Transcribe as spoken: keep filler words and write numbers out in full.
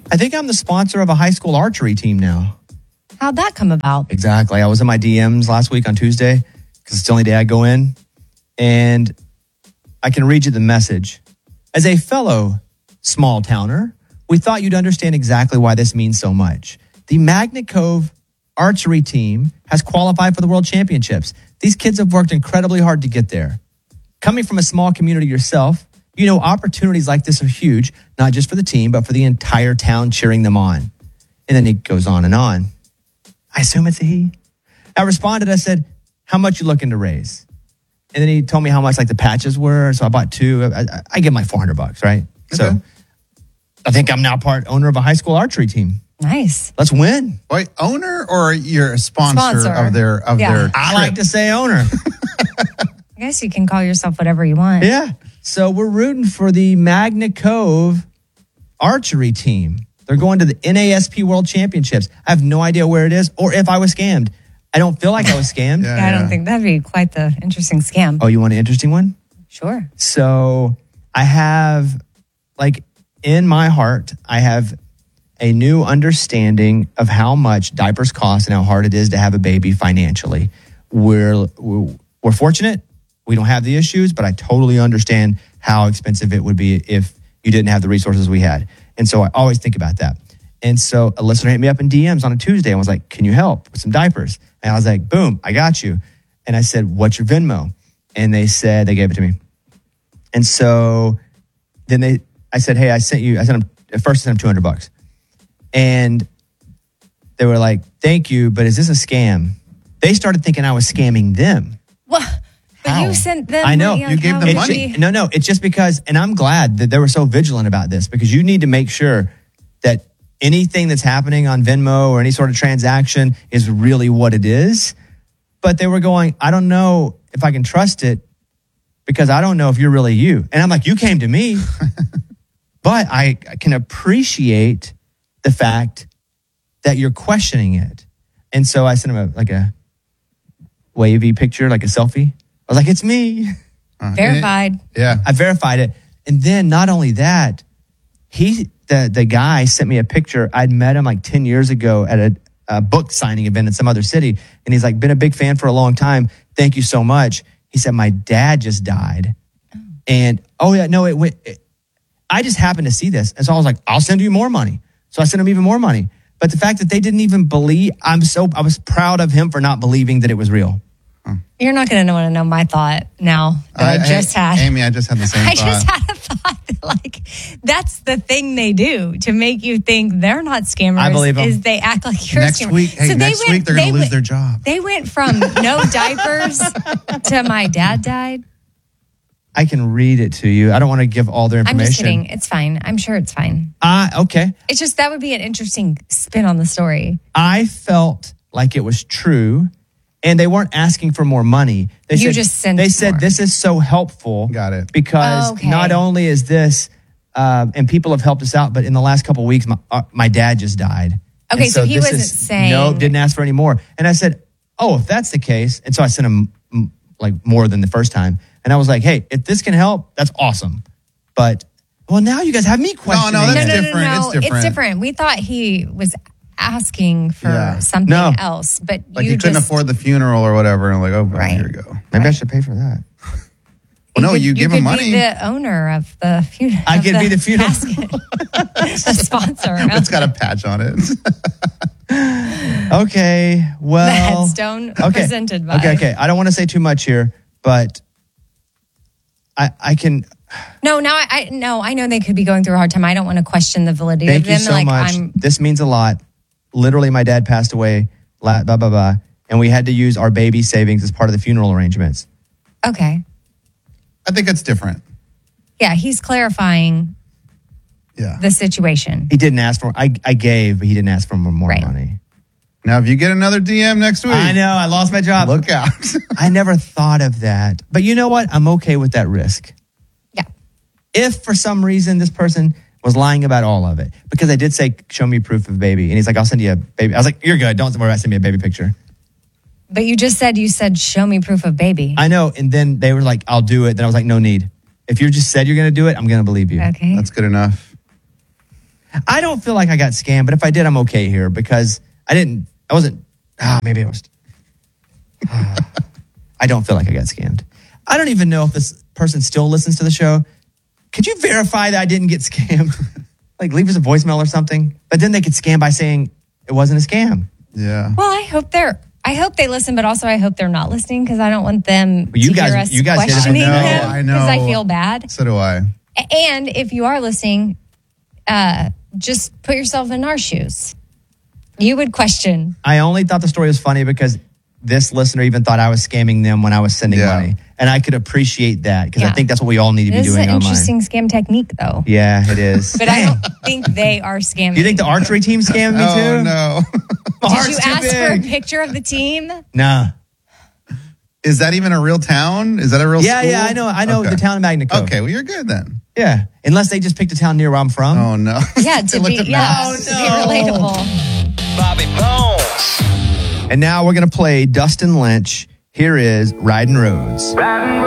I think I'm the sponsor of a high school archery team now. How'd that come about? Exactly. I was in my D Ms last week on Tuesday because it's the only day I go in. And I can read you the message. As a fellow small towner, we thought you'd understand exactly why this means so much. The Magnet Cove archery team has qualified for the World Championships. These kids have worked incredibly hard to get there. Coming from a small community yourself, you know opportunities like this are huge, not just for the team, but for the entire town cheering them on. And then he goes on and on. I assume it's a he. I responded, I said, how much you looking to raise? And then he told me how much like the patches were. So I bought two. I, I, I give him like four hundred bucks, right? Okay. So I think I'm now part owner of a high school archery team. Nice. Let's win. Wait, owner or you're a sponsor, Sponsor. of their of Yeah. their I trip? like to say owner. I guess you can call yourself whatever you want. Yeah. So we're rooting for the Magnet Cove archery team. They're going to the N A S P World Championships. I have no idea where it is or if I was scammed. I don't feel like I was scammed. Yeah. Yeah, I don't think that'd be quite the interesting scam. Oh, you want an interesting one? Sure. So I have, like, in my heart, I have a new understanding of how much diapers cost and how hard it is to have a baby financially. We're we're, we're fortunate. We don't have the issues, but I totally understand how expensive it would be if you didn't have the resources we had. And so I always think about that. And so a listener hit me up in D Ms on a Tuesday and was like, can you help with some diapers? And I was like, boom, I got you. And I said, what's your Venmo? And they said, they gave it to me. And so then they, I said, hey, I sent you, I sent them, at first I sent them two hundred bucks. And they were like, thank you, but is this a scam? They started thinking I was scamming them. Well, but How? you sent them I know. money on You gave how them would It's money. we- ju- no, no, it's just because, and I'm glad that they were so vigilant about this because you need to make sure that anything that's happening on Venmo or any sort of transaction is really what it is. But they were going, I don't know if I can trust it because I don't know if you're really you. And I'm like, you came to me. But I, I can appreciate the fact that you're questioning it. And so I sent him a, like a wavy picture, like a selfie. I was like, it's me. Uh, Verified. Yeah. I verified it. And then not only that, he the the guy sent me a picture. I'd met him like ten years ago at a, a book signing event in some other city. And he's like, been a big fan for a long time. Thank you so much. He said, my dad just died. Oh. And, oh yeah, no, it went, it, I just happened to see this. And so I was like, I'll send you more money. So I sent him even more money. But the fact that they didn't even believe, I'm so, I was proud of him for not believing that it was real. You're not going to want to know my thought now that I, I just had. Amy, I just had the same I thought. just had a thought that, like, that's the thing they do to make you think they're not scammers. I believe 'em. Is they act like you're Next a scammer. week, hey, So they next went- week they're going they to lose went- their job. They went from no diapers to my dad died. I can read it to you. I don't want to give all their I'm information. just kidding. It's fine. I'm sure it's fine. Ah, okay. It's just that would be an interesting spin on the story. I felt like it was true, and they weren't asking for more money. They You said, just sent They said more. this is so helpful. Got it. Because Okay. not only is this, uh, and people have helped us out, but in the last couple of weeks, my uh, my dad just died. Okay, And so he this wasn't is- saying- no, didn't ask for any more. And I said, oh, if that's the case, and so I sent him mm, like more than the first time. And I was like, hey, if this can help, that's awesome. But well, now you guys have me questioning. no, No, that's no, no, different. no, It's It's different. different. We thought he was asking for Yeah. something No. else, but Like you you couldn't just, afford the funeral or whatever. And like, oh, Right. here you go. Maybe I should pay for that. Well, no, could- you give him could money. Be the owner of the funeral. I could be the funeral. the sponsor. It's got a patch on it. Okay, well. The headstone okay. presented by. Okay, okay. I don't want to say too much here, but I I can. No, now I, I no, I know they could be going through a hard time. I don't want to question the validity Thank of you them. so like much. I'm This means a lot. Literally, my dad passed away. Blah blah blah blah, and we had to use our baby savings as part of the funeral arrangements. okay. I think it's different. Yeah, he's clarifying Yeah. the situation. He didn't ask for. I I gave, but he didn't ask for more, more Right. money. Now, if you get another D M next week, I know. I lost my job. look out. I never thought of that, but you know what? I'm okay with that risk. Yeah. If for some reason this person was lying about all of it, because I did say, show me proof of baby. And he's like, I'll send you a baby. I was like, you're good. Don't worry about sending me a baby picture. But you just said you said show me proof of baby. I know. And then they were like, I'll do it. Then I was like, no need. If you just said you're going to do it, I'm going to believe you. Okay. That's good enough. I don't feel like I got scammed, but if I did, I'm okay here because I didn't, I wasn't, ah, maybe I was. ah. I don't feel like I got scammed. I don't even know if this person still listens to the show. Could you verify that I didn't get scammed? Like leave us a voicemail or something. But then they could scam by saying it wasn't a scam. Yeah. Well, I hope they're. I hope they listen, but also I hope they're not listening because I don't want them you to guys, hear us you guys questioning I know, them I know. because I feel bad. So do I. And if you are listening, uh, just put yourself in our shoes. You would question. I only thought the story was funny because this listener even thought I was scamming them when I was sending Yeah. money. And I could appreciate that because I Yeah. think that's what we all need to be This is doing an online. interesting scam technique, though. Yeah, it is. But I don't think they are scamming. Do you think the archery team scammed me too? Oh, no. My Did heart's you too ask for a big. picture of the team? Nah. Is that even a real town? Is that a real Yeah, school? yeah, I know. I know Okay. the town of Magna Co. Okay, well, you're good then. Yeah, unless they just picked a town near where I'm from. Oh, no. Yeah, They to looked be at yeah, maps. to be relatable. Bobby Bones. And now we're gonna play Dustin Lynch. Here is Riding Roads. Riding